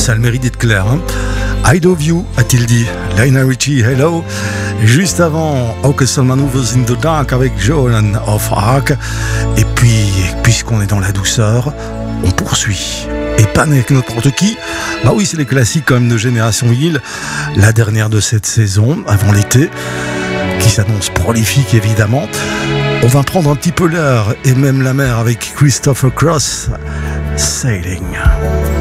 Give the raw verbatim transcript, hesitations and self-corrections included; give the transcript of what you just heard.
ça a le mérite d'être clair. Hein. I Love You, a-t-il dit. Lionel Richie, Hello. Juste avant, Orchestral Maneuvers in the Dark avec Joan of Arc. Et puis, puisqu'on est dans la douceur, on poursuit. Et pas avec n'importe qui. Bah oui, c'est les classiques quand même de Génération Hill. La dernière de cette saison, avant l'été, qui s'annonce prolifique évidemment. On va prendre un petit peu l'air et même la mer avec Christopher Cross, Sailing.